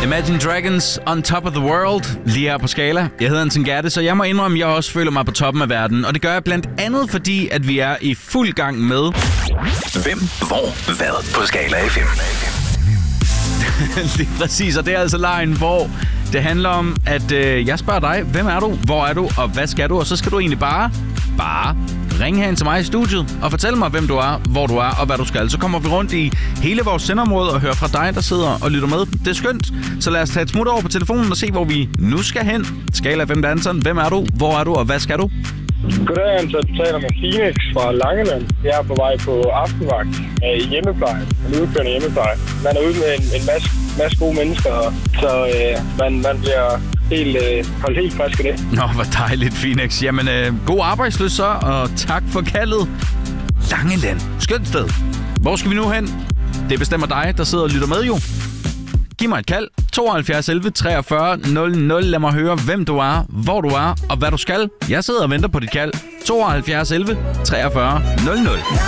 Imagine Dragons on top of the world, lige her på Skala. Jeg hedder Anton Gerte, så jeg må indrømme, at jeg også føler mig på toppen af verden. Og det gør jeg blandt andet, fordi at vi er i fuld gang med... Hvem, hvor, hvad på Skala FM. Lige præcis, og det er altså lejen, hvor det handler om, at jeg spørger dig, hvem er du, hvor er du, og hvad skal du? Og så skal du egentlig bare ringe hen til mig i studiet og fortælle mig, hvem du er, hvor du er og hvad du skal. Så kommer vi rundt i hele vores sendeområde og hører fra dig, der sidder og lytter med. Det er skønt, så lad os tage et smut over på telefonen og se, hvor vi nu skal hen. Skala 5 Anton, hvem er du, hvor er du, og hvad skal du? Goddag, Anton. Du taler med Phoenix fra Langeland. Jeg er på vej på aftenvagt i hjemmepleje. En udkørende hjemmepleje. Man er ude med en masse gode mennesker, så man bliver holdt helt frisk af det. Nå, hvor dejligt, Phoenix. Jamen, god arbejdsløs så, og tak for kaldet. Langeland. Skønt sted. Hvor skal vi nu hen? Det bestemmer dig, der sidder og lytter med jo. Giv mig et kald. 72 11 43 00. Lad mig høre, hvem du er, hvor du er og hvad du skal. Jeg sidder og venter på dit kald. 72 11 43 00.